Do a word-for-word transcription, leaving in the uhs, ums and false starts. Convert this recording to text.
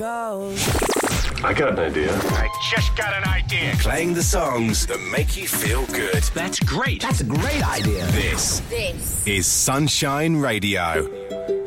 goes. I got an idea. I just got an idea. Playing the songs that make you feel good. That's great. That's a great idea. This, This is Sunshine Radio.